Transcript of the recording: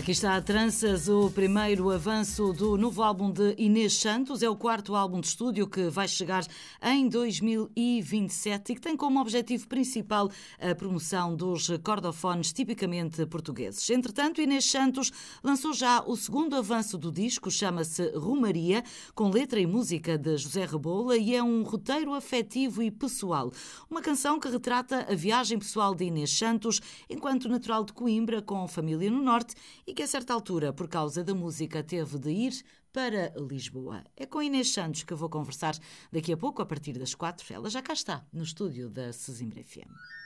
Aqui está a Tranças, o primeiro avanço do novo álbum de Inês Santos. É o quarto álbum de estúdio que vai chegar em 2027 e que tem como objetivo principal a promoção dos cordofones tipicamente portugueses. Entretanto, Inês Santos lançou já o segundo avanço do disco, chama-se Romaria, com letra e música de José Rebola, e é um roteiro afetivo e pessoal. Uma canção que retrata a viagem pessoal de Inês Santos enquanto natural de Coimbra, com família no Norte, e que a certa altura, por causa da música, teve de ir para Lisboa. É com Inês Santos que eu vou conversar daqui a pouco, a partir das 4. Ela já cá está, no estúdio da Sesimbra FM.